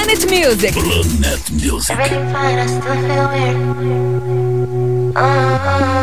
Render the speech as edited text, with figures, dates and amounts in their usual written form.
Planet Music. Planet Music. Everything fine, I still feel weird.